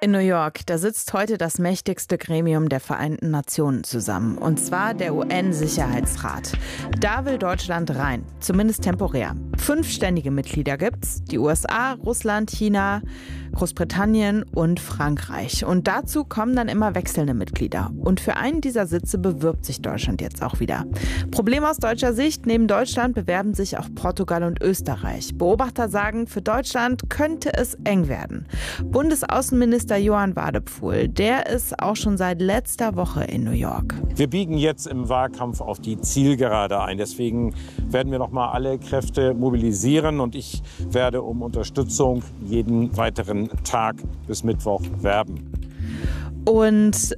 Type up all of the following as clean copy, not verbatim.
In New York, da sitzt heute das mächtigste Gremium der Vereinten Nationen zusammen. Und zwar der UN-Sicherheitsrat. Da will Deutschland rein, zumindest temporär. 5 ständige Mitglieder gibt's. Die USA, Russland, China, Großbritannien und Frankreich. Und dazu kommen dann immer wechselnde Mitglieder. Und für einen dieser Sitze bewirbt sich Deutschland jetzt auch wieder. Problem aus deutscher Sicht: Neben Deutschland bewerben sich auch Portugal und Österreich. Beobachter sagen, für Deutschland könnte es eng werden. Bundesaußenminister Johann Wadephul, der ist auch schon seit letzter Woche in New York. Wir biegen jetzt im Wahlkampf auf die Zielgerade ein. Deswegen werden wir noch mal alle Kräfte mobilisieren und ich werde um Unterstützung jeden weiteren Tag bis Mittwoch werben. Und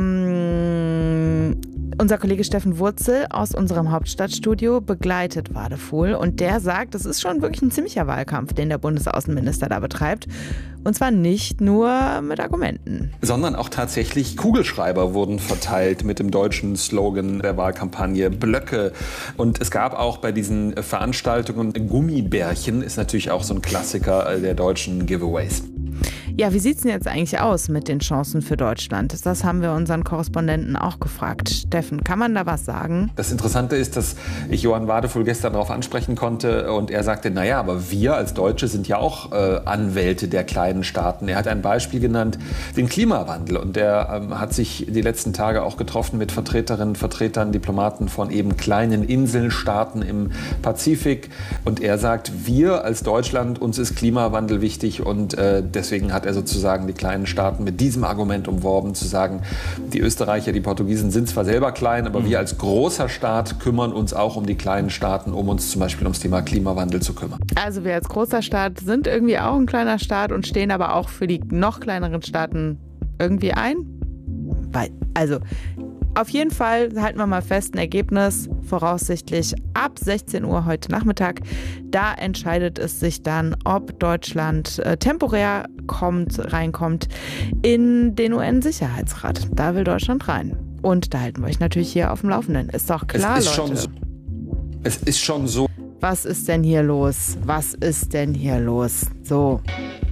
unser Kollege Steffen Wurzel aus unserem Hauptstadtstudio begleitet Wadephul und der sagt, es ist schon wirklich ein ziemlicher Wahlkampf, den der Bundesaußenminister da betreibt. Und zwar nicht nur mit Argumenten. Sondern auch tatsächlich Kugelschreiber wurden verteilt mit dem deutschen Slogan der Wahlkampagne, Blöcke. Und es gab auch bei diesen Veranstaltungen Gummibärchen, ist natürlich auch so ein Klassiker der deutschen Giveaways. Ja, wie sieht's denn jetzt eigentlich aus mit den Chancen für Deutschland? Das haben wir unseren Korrespondenten auch gefragt. Steffen, kann man da was sagen? Das Interessante ist, dass ich Johann Wadephul gestern darauf ansprechen konnte und er sagte, naja, aber wir als Deutsche sind ja auch Anwälte der kleinen Staaten. Er hat ein Beispiel genannt, den Klimawandel. Und er hat sich die letzten Tage auch getroffen mit Vertreterinnen, Vertretern, Diplomaten von eben kleinen Inselstaaten im Pazifik. Und er sagt, wir als Deutschland, uns ist Klimawandel wichtig und deswegen hat er sozusagen die kleinen Staaten mit diesem Argument umworben, zu sagen, die Österreicher, die Portugiesen sind zwar selber klein, aber wir als großer Staat kümmern uns auch um die kleinen Staaten, um uns zum Beispiel ums Thema Klimawandel zu kümmern. Also wir als großer Staat sind irgendwie auch ein kleiner Staat und stehen aber auch für die noch kleineren Staaten irgendwie ein? Also auf jeden Fall halten wir mal fest, ein Ergebnis voraussichtlich ab 16 Uhr heute Nachmittag. Da entscheidet es sich dann, ob Deutschland temporär reinkommt in den UN-Sicherheitsrat. Da will Deutschland rein. Und da halten wir euch natürlich hier auf dem Laufenden. Ist doch klar, Leute. Es ist schon so. Was ist denn hier los? Was ist denn hier los? So.